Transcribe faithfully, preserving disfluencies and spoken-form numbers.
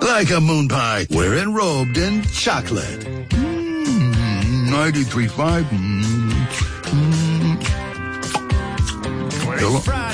Like a moon pie, we're enrobed in chocolate. Mm, ninety-three point five. Mm, mm. Hello?